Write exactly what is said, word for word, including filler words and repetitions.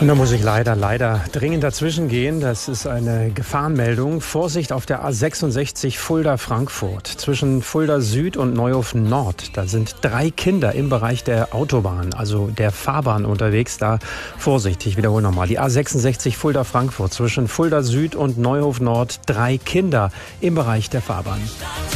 Und da muss ich leider, leider dringend dazwischen gehen. Das ist eine Gefahrenmeldung. Vorsicht auf der A sechsundsechzig Fulda-Frankfurt. Zwischen Fulda Süd und Neuhof Nord. Da sind drei Kinder im Bereich der Autobahn, also der Fahrbahn unterwegs. Da Vorsicht, ich wiederhole nochmal. Die A sechsundsechzig Fulda-Frankfurt. Zwischen Fulda Süd und Neuhof Nord. Drei Kinder im Bereich der Fahrbahn.